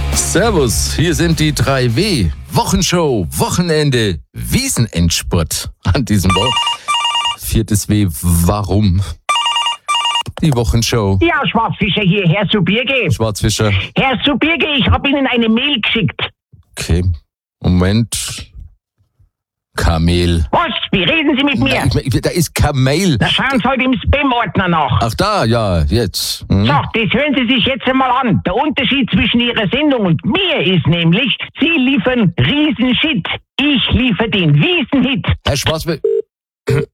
Servus, hier sind die 3W. Wochenshow, Wochenende, Wiesenendspurt. An diesem Woche. Viertes W, warum? Die Wochenshow. Ja, Schwarzfischer hier, Herr Subirge. Schwarzfischer. Herr Subirge, ich habe Ihnen eine Mail geschickt. Okay, Moment. Kamel. Was? Wie reden Sie mit mir? Da ist Kamel. Da schauen Sie heute im Spam-Ordner nach. Ach da, ja, jetzt. So, das hören Sie sich jetzt einmal an. Der Unterschied zwischen Ihrer Sendung und mir ist nämlich, Sie liefern Riesenshit. Ich liefere den Wiesenhit. Herr Schwarzfischer.